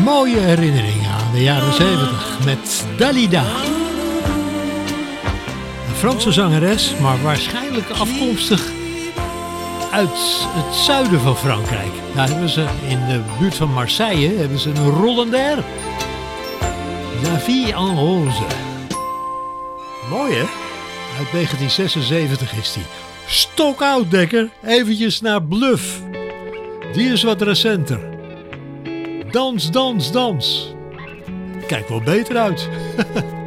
Mooie herinneringen aan de jaren 70 met Dalida. Een Franse zangeres, maar waarschijnlijk afkomstig uit het zuiden van Frankrijk. Daar hebben ze in de buurt van Marseille een Rollander. La vie en rose. Mooi hè? Uit 1976 is die. Stokoud, Dekker. Eventjes naar Bluff. Die is wat recenter. Dans, dans, dans. Kijk wel beter uit.